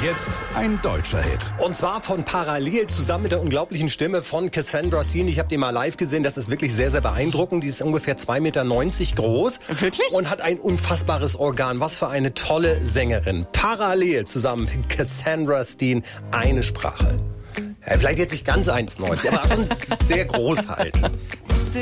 jetzt ein deutscher Hit. Und zwar von Parallel zusammen mit der unglaublichen Stimme von Cassandra Steen. Ich habe die mal live gesehen. Das ist wirklich sehr, sehr beeindruckend. Die ist ungefähr 2,90 Meter groß. Wirklich? Und hat ein unfassbares Organ. Was für eine tolle Sängerin. Parallel zusammen mit Cassandra Steen. Eine Sprache. Ja, vielleicht jetzt nicht ganz 1,90, aber schon sehr groß halt.